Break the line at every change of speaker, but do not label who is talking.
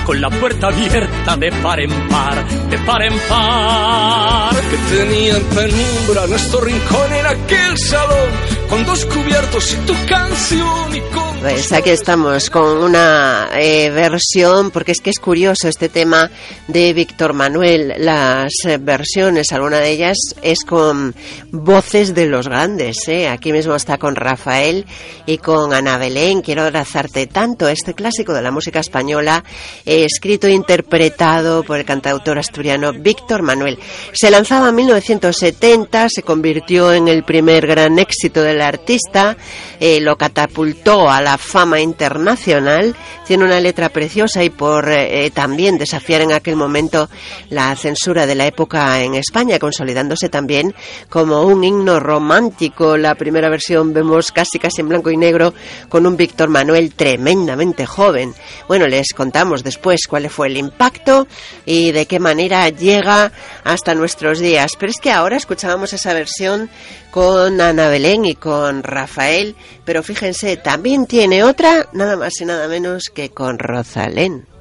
con la puerta abierta de par en par, de par en par. Que tenía en penumbra nuestro rincón en aquel salón, con 2 cubiertos y tu canción y con...
Pues aquí estamos con una versión, porque es que es curioso este tema de Víctor Manuel. Las versiones, alguna de ellas es con voces de los grandes, Aquí mismo está con Rafael y con Ana Belén. Quiero abrazarte tanto, este clásico de la música española, escrito e interpretado por el cantautor asturiano Víctor Manuel. Se lanzaba en 1970, se convirtió en el primer gran éxito del artista, lo catapultó a la fama internacional. Tiene una letra preciosa y por también desafiar en aquel momento la censura de la época en España, consolidándose también como un himno romántico. La primera versión vemos casi en blanco y negro, con un Víctor Manuel tremendamente joven. Bueno, les contamos después cuál fue el impacto y de qué manera llega hasta nuestros días. Pero es que ahora escuchábamos esa versión con Ana Belén y con Rafael, pero fíjense, también tiene otra, nada más y nada menos que con Rosalén.